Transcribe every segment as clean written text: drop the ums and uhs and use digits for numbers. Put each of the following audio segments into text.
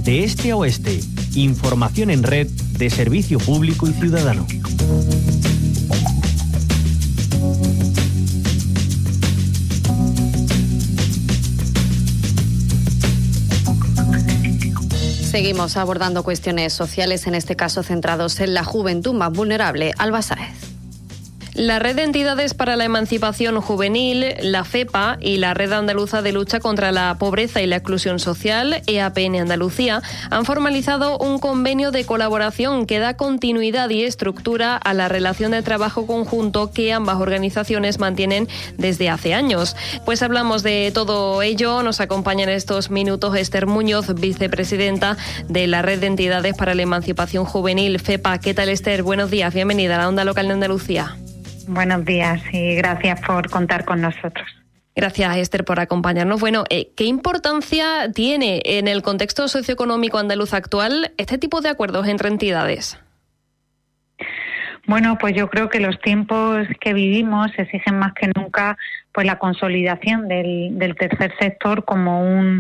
de este a oeste. Información en red de Servicio Público y Ciudadano. Seguimos abordando cuestiones sociales, en este caso centrados en la juventud más vulnerable. Alba Sáez. La Red de Entidades para la Emancipación Juvenil, la FEPA y la Red Andaluza de Lucha contra la Pobreza y la Exclusión Social, EAPN Andalucía, han formalizado un convenio de colaboración que da continuidad y estructura a la relación de trabajo conjunto que ambas organizaciones mantienen desde hace años. Pues hablamos de todo ello. Nos acompaña en estos minutos Esther Muñoz, vicepresidenta de la Red de Entidades para la Emancipación Juvenil, FEPA. ¿Qué tal, Esther? Buenos días, bienvenida a la Onda Local de Andalucía. Buenos días y gracias por contar con nosotros. Gracias, Esther, por acompañarnos. Bueno, ¿qué importancia tiene en el contexto socioeconómico andaluz actual este tipo de acuerdos entre entidades? Bueno, pues yo creo que los tiempos que vivimos exigen más que nunca pues la consolidación del tercer sector como un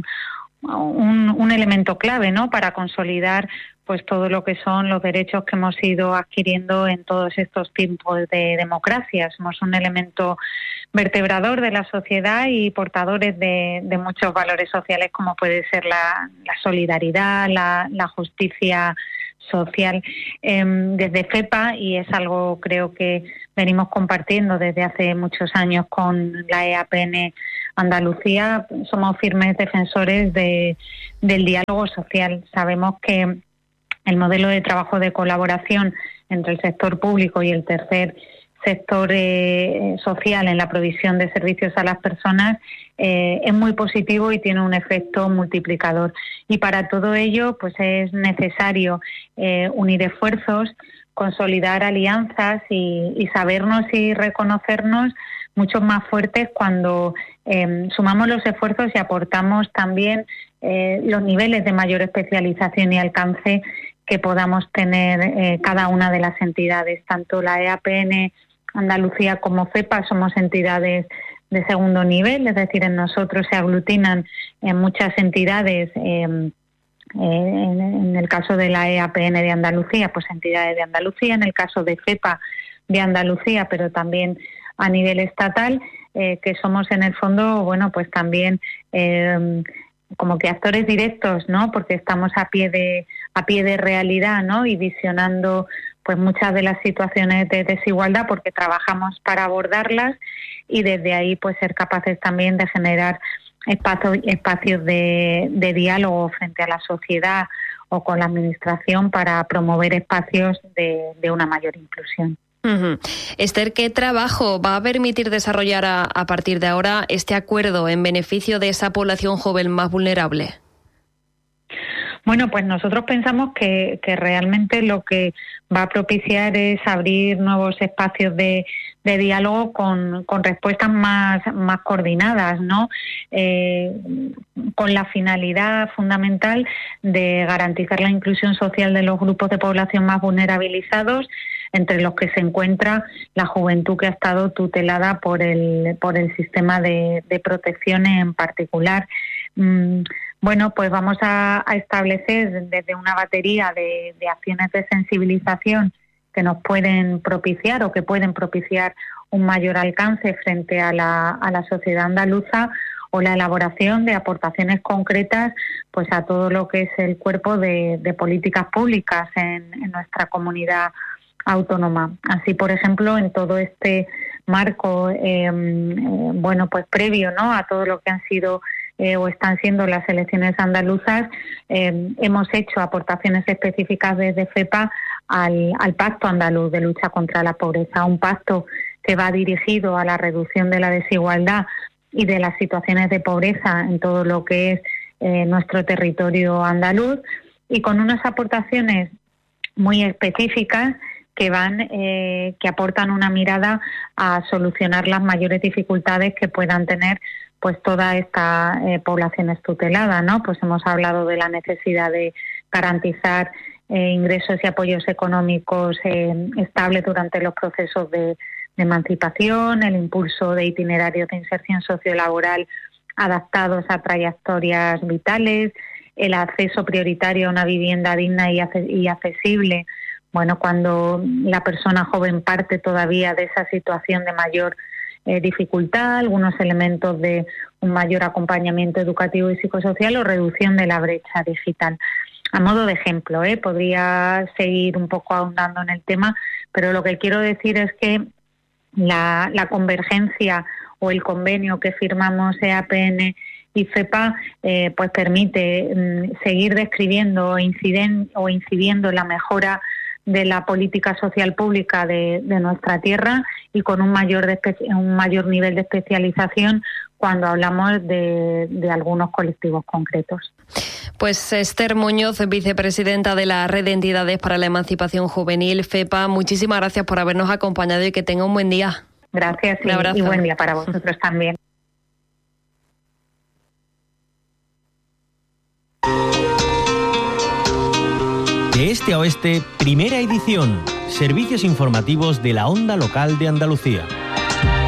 elemento clave, ¿no?, para consolidar pues todo lo que son los derechos que hemos ido adquiriendo en todos estos tiempos de democracia. Somos un elemento vertebrador de la sociedad y portadores de muchos valores sociales, como puede ser la solidaridad, la justicia social. Desde FEPA, y es algo creo que venimos compartiendo desde hace muchos años con la EAPN Andalucía, somos firmes defensores del diálogo social. Sabemos que el modelo de trabajo de colaboración entre el sector público y el tercer sector social en la provisión de servicios a las personas es muy positivo y tiene un efecto multiplicador. Y para todo ello pues es necesario unir esfuerzos, consolidar alianzas y sabernos y reconocernos mucho más fuertes cuando sumamos los esfuerzos y aportamos también los niveles de mayor especialización y alcance que podamos tener cada una de las entidades. Tanto la EAPN Andalucía como FEPA somos entidades de segundo nivel, es decir, en nosotros se aglutinan muchas entidades, en el caso de la EAPN de Andalucía, pues entidades de Andalucía, en el caso de FEPA de Andalucía, pero también a nivel estatal, que somos en el fondo, bueno, pues también como que actores directos, ¿no?, porque estamos a pie de realidad, ¿no?, y visionando pues muchas de las situaciones de desigualdad, porque trabajamos para abordarlas y desde ahí pues ser capaces también de generar espacios de diálogo frente a la sociedad o con la administración para promover espacios de una mayor inclusión. Uh-huh. Esther, ¿qué trabajo va a permitir desarrollar a partir de ahora este acuerdo en beneficio de esa población joven más vulnerable? Bueno, pues nosotros pensamos que realmente lo que va a propiciar es abrir nuevos espacios de diálogo con respuestas más coordinadas, ¿no? Con la finalidad fundamental de garantizar la inclusión social de los grupos de población más vulnerabilizados, entre los que se encuentra la juventud que ha estado tutelada por el sistema de protección en particular. Bueno, pues vamos a establecer desde una batería de acciones de sensibilización que nos pueden propiciar o que pueden propiciar un mayor alcance frente a la sociedad andaluza, o la elaboración de aportaciones concretas pues a todo lo que es el cuerpo de políticas públicas en nuestra comunidad autónoma. Así, por ejemplo, en todo este marco, bueno, pues previo, ¿no?, a todo lo que han sido o están siendo las elecciones andaluzas, hemos hecho aportaciones específicas desde FEPA al Pacto Andaluz de Lucha contra la Pobreza, un pacto que va dirigido a la reducción de la desigualdad y de las situaciones de pobreza en todo lo que es nuestro territorio andaluz, y con unas aportaciones muy específicas que aportan una mirada a solucionar las mayores dificultades que puedan tener pues toda esta población tutelada, ¿no? Pues hemos hablado de la necesidad de garantizar ingresos y apoyos económicos estables durante los procesos de emancipación, el impulso de itinerarios de inserción sociolaboral adaptados a trayectorias vitales, el acceso prioritario a una vivienda digna y accesible. Bueno, cuando la persona joven parte todavía de esa situación de mayor dificultad, algunos elementos de un mayor acompañamiento educativo y psicosocial o reducción de la brecha digital. A modo de ejemplo, podría seguir un poco ahondando en el tema, pero lo que quiero decir es que la convergencia o el convenio que firmamos EAPN y FEPA pues permite seguir describiendo o incidiendo en la mejora de la política social pública de nuestra tierra y con un mayor nivel de especialización cuando hablamos de algunos colectivos concretos. Pues Esther Muñoz, vicepresidenta de la Red de Entidades para la Emancipación Juvenil, FEPA, muchísimas gracias por habernos acompañado y que tenga un buen día. Gracias y buen día para vosotros también. De este a oeste, primera edición. Servicios informativos de la Onda Local de Andalucía.